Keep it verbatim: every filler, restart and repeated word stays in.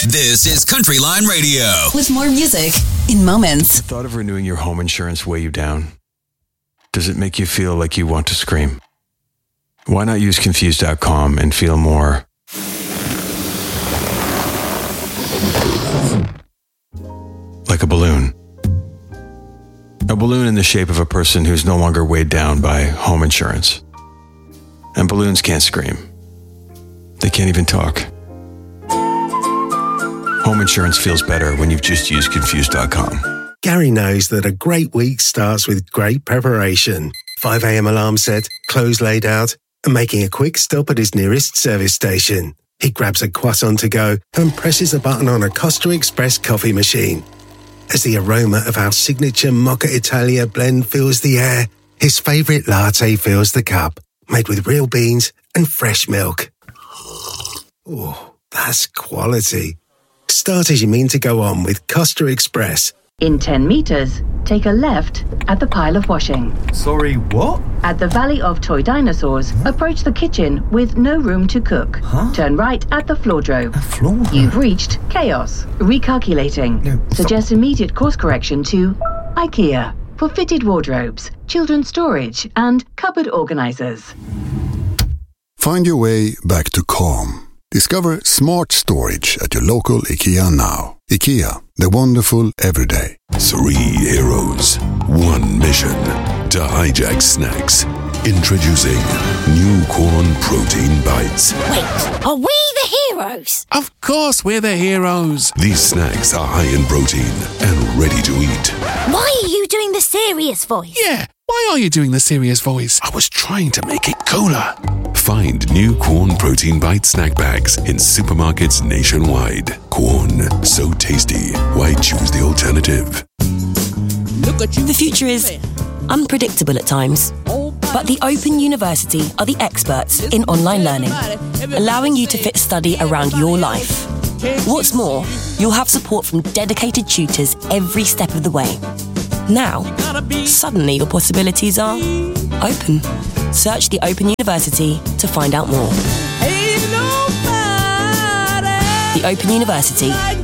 This is Country Line Radio. With more music in moments. The thought of renewing your home insurance weigh you down? Does it make you feel like you want to scream? Why not use Confused dot com and feel more like a balloon? A balloon in the shape of a person who's no longer weighed down by home insurance. And balloons can't scream. They can't even talk. Home insurance feels better when you've just used Confused dot com. Gary knows that a great week starts with great preparation. five a.m. alarm set, clothes laid out, and making a quick stop at his nearest service station. He grabs a croissant to go and presses a button on a Costa Express coffee machine. As the aroma of our signature Mocha Italia blend fills the air, his favourite latte fills the cup, made with real beans and fresh milk. Oh, that's quality. Start as you mean to go on with Costa Express. In ten metres, take a left at the pile of washing. Sorry, what? At the Valley of Toy Dinosaurs, huh? Approach the kitchen with no room to cook. Huh? Turn right at the floordrobe. A floordrobe? You've reached chaos. Recalculating. No, Suggest immediate course correction to IKEA for fitted wardrobes, children's storage, and cupboard organisers. Find your way back to calm. Discover smart storage at your local IKEA now. IKEA, the wonderful everyday. Three heroes, one mission to hijack snacks. Introducing new corn protein bites. Wait, are we the heroes? Of course we're the heroes. These snacks are high in protein and ready to eat. Why are you doing the serious voice? Yeah, why are you doing the serious voice? I was trying to make it cooler. Find new Corn Protein Bite snack bags in supermarkets nationwide. Corn, so tasty. Why choose the alternative? Look at you. The future is unpredictable at times, but the Open University are the experts in online learning, allowing you to fit study around your life. What's more, you'll have support from dedicated tutors every step of the way. Now, suddenly your possibilities are open. Search the Open University to find out more. The Open University,